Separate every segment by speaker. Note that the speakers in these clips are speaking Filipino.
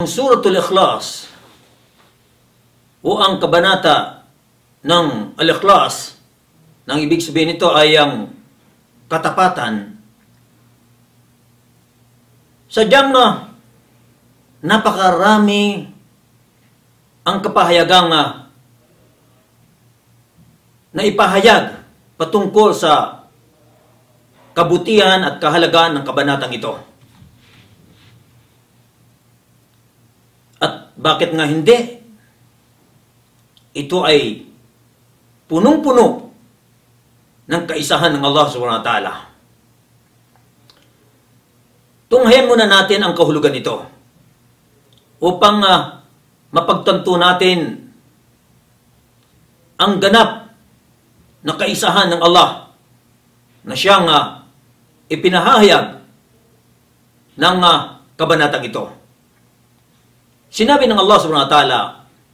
Speaker 1: Ang Suratul Ikhlas o ang kabanata ng Al-Ikhlas, nang ibig sabihin nito ay ang katapatan, sadyang napakarami ang kapahayagang na ipahayag patungkol sa kabutihan at kahalagaan ng kabanatang ito. At bakit nga hindi? Ito ay punong-puno ng kaisahan ng Allah subhanahu wa ta'ala. Tunghayan muna natin ang kahulugan nito upang mapagtanto natin ang ganap na kaisahan ng Allah na siyang ipinahayag ng kabanatang ito. Sinabi ng Allah subhanahu wa ta'ala,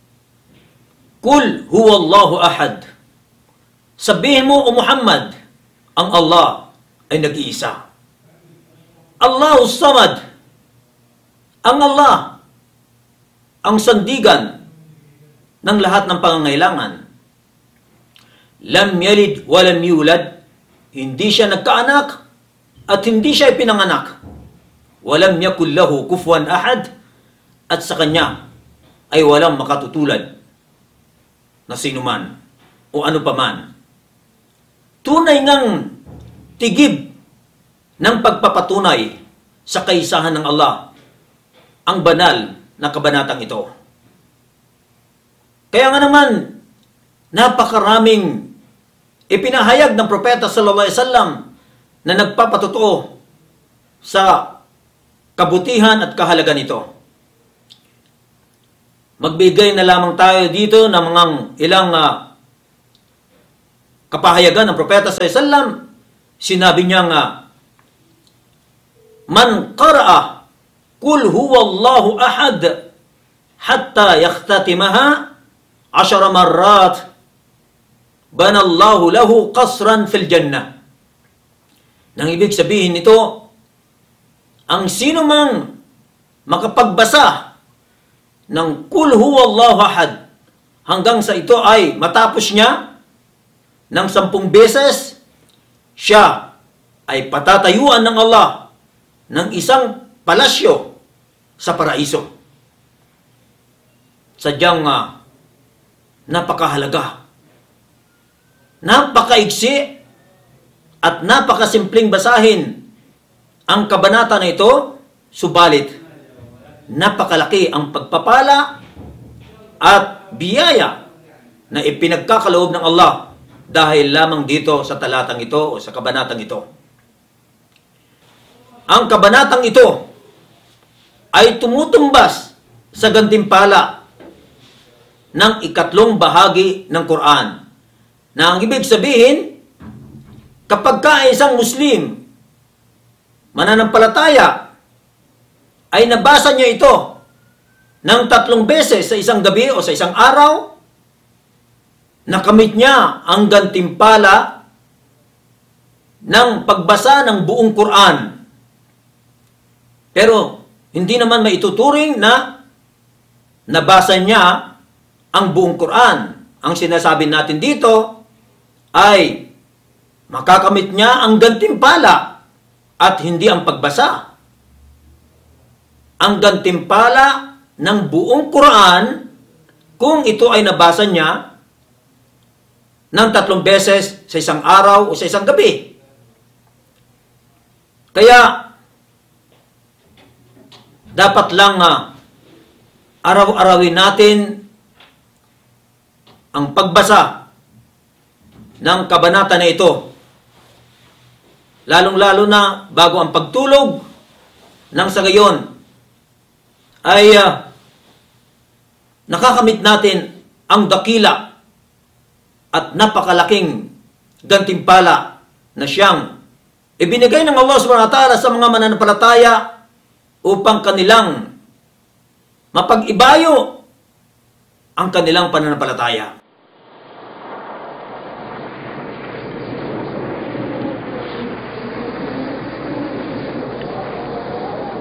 Speaker 1: "Kul huwallahu ahad." Sabihin mo, O Muhammad, ang Allah ay nag-iisa. Allahus Samad. Ang Allah, ang sandigan ng lahat ng pangangailangan. Lam yalid wa lam yulad. Hindi siya nagkaanak at hindi siya ipinanganak. Walam yakul lahu kufuwan ahad. At sa kanya ay walang makatutulad na sinuman o ano paman. Tunay ngang tigib ng pagpapatunay sa kaisahan ng Allah ang banal na kabanatang ito. Kaya nga naman, napakaraming ipinahayag ng propeta sallallahu alaihi wasallam na nagpapatotoo sa kabutihan at kahalagan nito. Magbigay na lamang tayo dito ng mga ilang kapahayagan ng propeta sallallahu alaihi wasallam. Sinabi niya nga, "Man qara'a Qul huwallahu ahad hatta yakhtatimaha 10 marrat banallahu lahu qasran fil jannah." Nang ibig sabihin nito, ang sino mang makapagbasa ng Qul huwallahu ahad hanggang sa ito ay matapos niya ng 10 beses, siya ay patatayuan ng Allah ng isang palasyo sa paraiso. Sadyang napakahalaga, napakaigsi at napakasimpleng basahin ang kabanata na ito, subalit napakalaki ang pagpapala at biyaya na ipinagkakaloob ng Allah dahil lamang dito sa talatang ito o sa kabanatang ito. Ang kabanatang ito ay tumutumbas sa gantimpala ng 3 bahagi ng Quran. Na ang ibig sabihin, kapag ka isang Muslim, mananampalataya, ay nabasa niya ito ng 3 beses sa isang gabi o sa isang araw, nakamit niya ang gantimpala ng pagbasa ng buong Quran. Pero hindi naman maituturing na nabasa niya ang buong Quran. Ang sinasabi natin dito ay makakamit niya ang gantimpala at hindi ang pagbasa. Ang gantimpala ng buong Quran kung ito ay nabasa niya ng 3 beses sa isang araw o sa isang gabi. Kaya dapat lang araw-arawin natin ang pagbasa ng kabanata na ito. Lalong-lalo na bago ang pagtulog, nang sa gayon ay nakakamit natin ang dakila at napakalaking gantimpala na siyang ibinigay ng Allah subhanahu wa ta'ala sa mga mananampalataya upang kanilang mapag-ibayo ang kanilang pananampalataya.